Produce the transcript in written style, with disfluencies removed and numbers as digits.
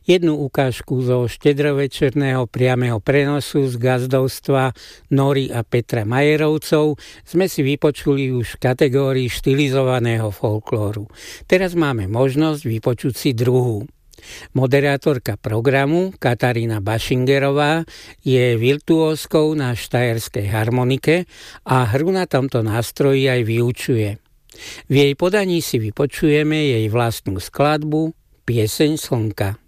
Jednu ukážku zo štedrovečerného priameho prenosu z gazdovstva Nory a Petra Majerovcov sme si vypočuli už v kategórii štilizovaného folklóru. Teraz máme možnosť vypočuť si druhú. Moderátorka programu Katarína Bašingerová je virtuóskou na štajerskej harmonike a hru na tomto nástroji aj vyučuje. V jej podaní si vypočujeme jej vlastnú skladbu Pieseň slnka.